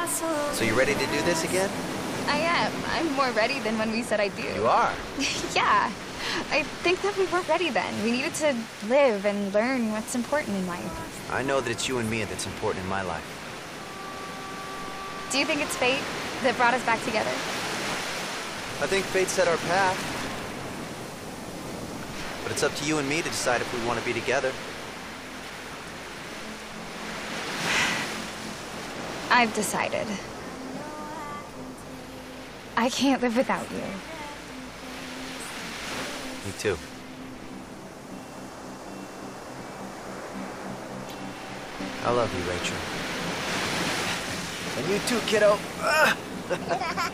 So you ready to do this again? I am. I'm more ready than when we said I do. You are? Yeah. I think that we weren't ready then. We needed to live and learn what's important in life. I know that it's you and me that's important in my life. Do you think it's fate that brought us back together? I think fate set our path. But it's up to you and me to decide if we want to be together. I've decided. I can't live without you. Me too. I love you, Rachel. And you too, kiddo.